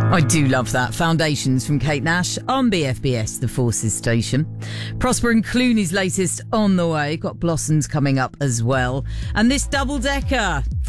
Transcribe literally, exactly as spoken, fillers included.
I do love that. Foundations from Kate Nash on B F B S, the Forces station. Prosper and Clooney's latest on the way. Got Blossoms coming up as well. And this double-decker.